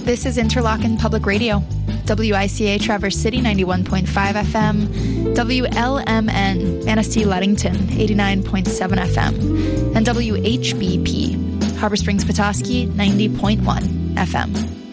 This is Interlochen Public Radio, WICA Traverse City 91.5 FM, WLMN Manistee Ludington 89.7 FM, and WHBP Harbor Springs Petoskey 90.1 FM.